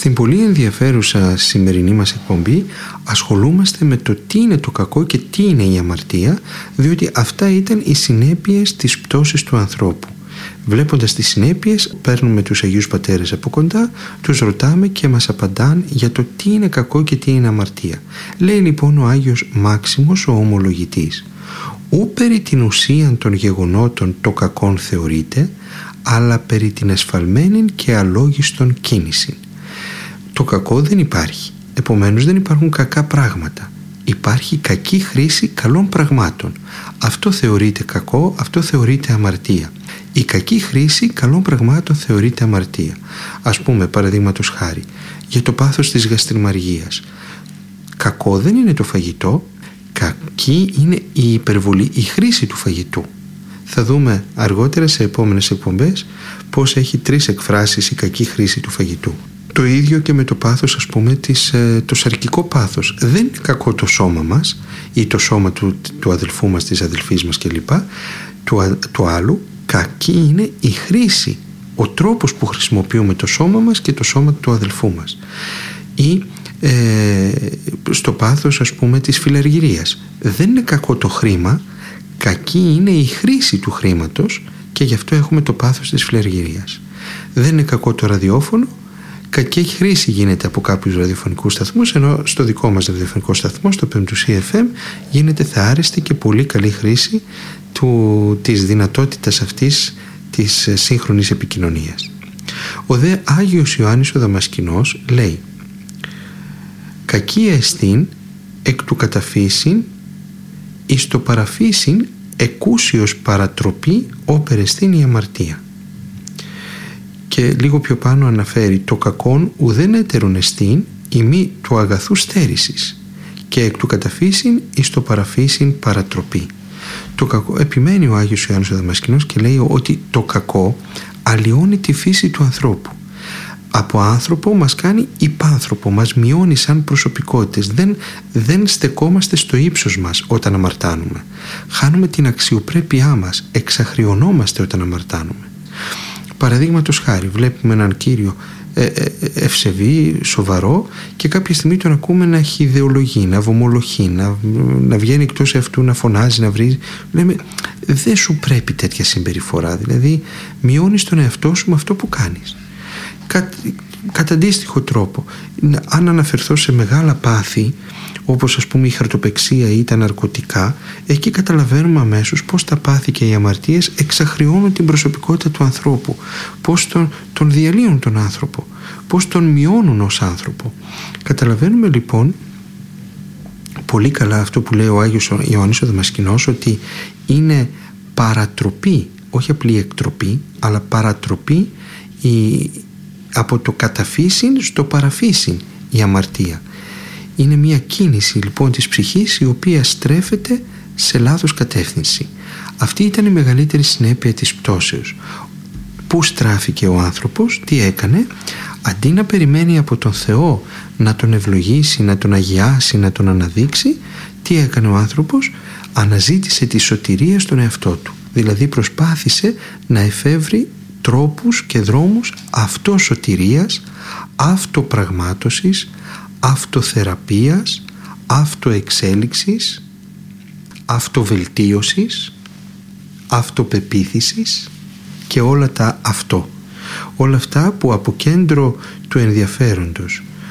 Στην πολύ ενδιαφέρουσα σημερινή μας εκπομπή ασχολούμαστε με το τι είναι το κακό και τι είναι η αμαρτία, διότι αυτά ήταν οι συνέπειες της πτώσης του ανθρώπου. Βλέποντας τις συνέπειες, παίρνουμε τους Αγίους Πατέρες από κοντά, τους ρωτάμε και μας απαντάν για το τι είναι κακό και τι είναι αμαρτία. Λέει λοιπόν ο Άγιος Μάξιμος, ο ομολογητής: «Ου περί την ουσίαν των γεγονότων το κακόν θεωρείται, αλλά περί την εσφαλμένην και αλόγιστον κίνησιν». Το κακό δεν υπάρχει, επομένως δεν υπάρχουν κακά πράγματα. Υπάρχει κακή χρήση καλών πραγμάτων. Αυτό θεωρείται κακό, αυτό θεωρείται αμαρτία. Η κακή χρήση καλών πραγμάτων θεωρείται αμαρτία. Ας πούμε, παραδείγματος χάρη, για το πάθος της γαστριμαργίας. Κακό δεν είναι το φαγητό, κακή είναι η υπερβολή, η χρήση του φαγητού. Θα δούμε αργότερα σε επόμενες εκπομπές πώς έχει 3 εκφράσεις η κακή χρήση του φαγητού. Το ίδιο και με το πάθος, ας πούμε, το σαρκικό πάθος. Δεν είναι κακό το σώμα μας ή το σώμα του αδελφού μας, της αδελφής μας κλπ. Του άλλου. Κακή είναι η χρήση, ο τρόπος που χρησιμοποιούμε το σώμα μας και το σώμα του αδελφού μας. Ή στο πάθος, ας πούμε, της φιλαργυρίας. Δεν είναι κακό το χρήμα, κακή είναι η χρήση του χρήματος και γι' αυτό έχουμε το πάθος της φιλαργυρίας. Δεν είναι κακό το ραδιόφωνο, κακή χρήση γίνεται από κάποιους ραδιοφωνικούς σταθμούς, ενώ στο δικό μας ραδιοφωνικό σταθμό, στο Πεμπτουσία FM, γίνεται θεάριστη και πολύ καλή χρήση της δυνατότητας αυτής της σύγχρονης επικοινωνίας. Ο δε Άγιος Ιωάννης ο Δαμασκηνός λέει: «Κακία εστίν εκ του καταφύσιν εις το παραφύσιν εκούσιος παρατροπή όπερεστίν η αμαρτία». Και λίγο πιο πάνω αναφέρει: «Το κακόν ουδέν έτερον εστίν η μη του αγαθού στέρησης και εκ του καταφύσιν εις το παραφύσιν παρατροπή». Το κακό, επιμένει ο Άγιος Ιωάννης ο Δαμασκηνός και λέει ότι το κακό αλλοιώνει τη φύση του ανθρώπου. Από άνθρωπο μας κάνει υπάνθρωπο, μας μειώνει σαν προσωπικότητες. Δεν στεκόμαστε στο ύψος μας όταν αμαρτάνουμε. Χάνουμε την αξιοπρέπειά μας, εξαχριωνόμαστε όταν αμαρτάνουμε. Παραδείγματος χάρη, βλέπουμε έναν κύριο ευσεβή, σοβαρό, και κάποια στιγμή τον ακούμε να χυδεολογεί, να βομολογεί, να βγαίνει εκτός αυτού, να φωνάζει, να βρίζει. Λέμε, δεν σου πρέπει τέτοια συμπεριφορά, δηλαδή μειώνεις τον εαυτό σου με αυτό που κάνεις. Κατά αντίστοιχο τρόπο, αν αναφερθώ σε μεγάλα πάθη, όπως ας πούμε η χαρτοπεξία ή τα ναρκωτικά, εκεί καταλαβαίνουμε αμέσως πώς τα πάθη και οι αμαρτίες εξαχριώνουν την προσωπικότητα του ανθρώπου, πώς τον διαλύουν τον άνθρωπο, πώς τον μειώνουν ως άνθρωπο. Καταλαβαίνουμε λοιπόν πολύ καλά αυτό που λέει ο Άγιος Ιωάννης ο Δαμασκηνός, ότι είναι παρατροπή, όχι απλή εκτροπή, αλλά παρατροπή από το καταφύσιν στο παραφύσιν η αμαρτία. Είναι μια κίνηση λοιπόν της ψυχής η οποία στρέφεται σε λάθος κατεύθυνση. Αυτή ήταν η μεγαλύτερη συνέπεια της πτώσεως. Πού στράφηκε ο άνθρωπος, τι έκανε? Αντί να περιμένει από τον Θεό να τον ευλογήσει, να τον αγιάσει, να τον αναδείξει, τι έκανε ο άνθρωπος? Αναζήτησε τη σωτηρία στον εαυτό του. Δηλαδή προσπάθησε να εφεύρει τρόπους και δρόμους αυτοσωτηρίας, αυτοπραγμάτωσης, αυτοθεραπείας, αυτοεξέλιξης, αυτοβελτίωσης, αυτοπεποίθησης και όλα τα αυτό. Όλα αυτά που από κέντρο του ενδιαφέροντος